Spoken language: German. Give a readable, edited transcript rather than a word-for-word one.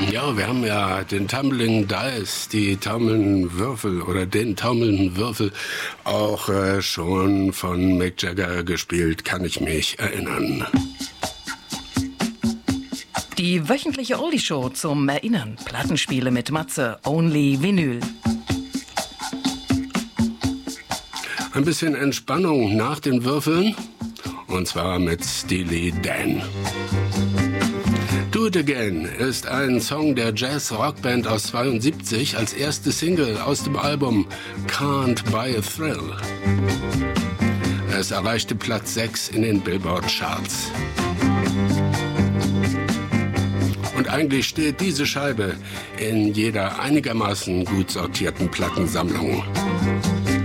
Ja, wir haben ja den Tumbling Dice, die taumelnden Würfel oder den taumelnden Würfel auch schon von Mick Jagger gespielt, kann ich mich erinnern. Die wöchentliche Oldie-Show zum Erinnern. Plattenspiele mit Matze, Only Vinyl. Ein bisschen Entspannung nach den Würfeln, und zwar mit Steely Dan. Do It Again ist ein Song der Jazz-Rockband aus 72 als erste Single aus dem Album Can't Buy a Thrill. Es erreichte Platz 6 in den Billboard-Charts. Und eigentlich steht diese Scheibe in jeder einigermaßen gut sortierten Plattensammlung.